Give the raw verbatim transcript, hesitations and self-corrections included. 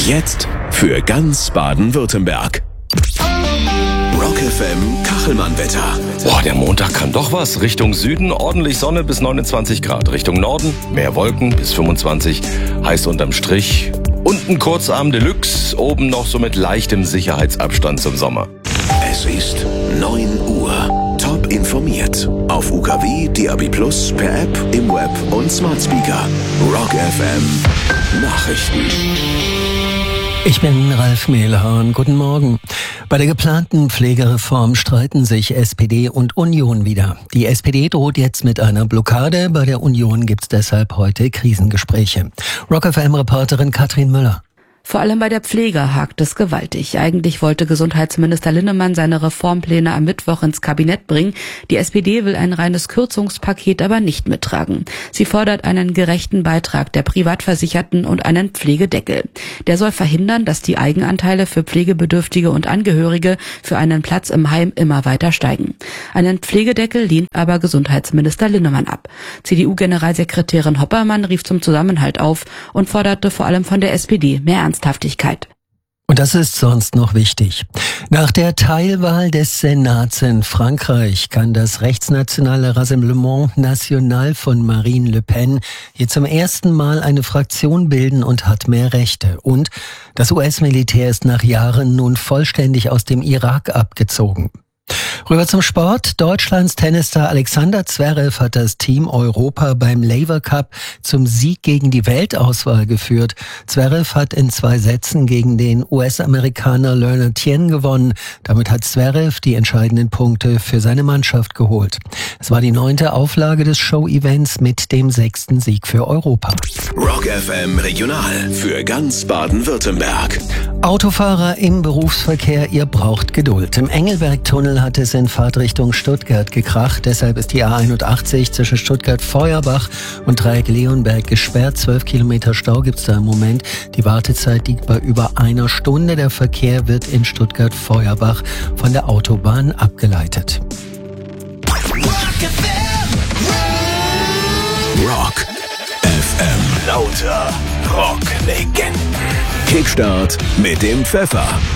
Jetzt für ganz Baden-Württemberg. Rock F M Kachelmann-Wetter. Boah, der Montag kann doch was. Richtung Süden ordentlich Sonne bis neunundzwanzig Grad. Richtung Norden mehr Wolken bis fünfundzwanzig. Heißt unterm Strich unten Kurzarm Deluxe, oben noch so mit leichtem Sicherheitsabstand zum Sommer. Es ist neun Uhr. Top informiert. Auf U K W, D A B Plus, per App, im Web und Smart Speaker. Rock F M Nachrichten. Ich bin Ralf Mehlhahn. Guten Morgen. Bei der geplanten Pflegereform streiten sich S P D und Union wieder. Die S P D droht jetzt mit einer Blockade. Bei der Union gibt's deshalb heute Krisengespräche. Rock F M-Reporterin Katrin Müller. Vor allem bei der Pflege hakt es gewaltig. Eigentlich wollte Gesundheitsminister Linnemann seine Reformpläne am Mittwoch ins Kabinett bringen. Die S P D will ein reines Kürzungspaket aber nicht mittragen. Sie fordert einen gerechten Beitrag der Privatversicherten und einen Pflegedeckel. Der soll verhindern, dass die Eigenanteile für Pflegebedürftige und Angehörige für einen Platz im Heim immer weiter steigen. Einen Pflegedeckel lehnt aber Gesundheitsminister Linnemann ab. C D U-Generalsekretärin Hoppermann rief zum Zusammenhalt auf und forderte vor allem von der S P D mehr Ernsthaftigkeit. Und das ist sonst noch wichtig. Nach der Teilwahl des Senats in Frankreich kann das rechtsnationale Rassemblement National von Marine Le Pen hier zum ersten Mal eine Fraktion bilden und hat mehr Rechte. Und das U S-Militär ist nach Jahren nun vollständig aus dem Irak abgezogen. Rüber zum Sport. Deutschlands Tennisstar Alexander Zverev hat das Team Europa beim Laver Cup zum Sieg gegen die Weltauswahl geführt. Zverev hat in zwei Sätzen gegen den U S-Amerikaner Leonard Tien gewonnen. Damit hat Zverev die entscheidenden Punkte für seine Mannschaft geholt. Es war die neunte Auflage des Show-Events mit dem sechsten Sieg für Europa. Rock F M Regional für ganz Baden-Württemberg. Autofahrer im Berufsverkehr, ihr braucht Geduld. Im Engelberg-Tunnel hat es in Fahrtrichtung Stuttgart gekracht. Deshalb ist die A einundachtzig zwischen Stuttgart-Feuerbach und Dreieck Leonberg gesperrt. Zwölf Kilometer Stau gibt's da im Moment. Die Wartezeit liegt bei über einer Stunde. Der Verkehr wird in Stuttgart-Feuerbach von der Autobahn abgeleitet. Rock F M. Lauter Rocklegenden. Kickstart mit dem Pfeffer.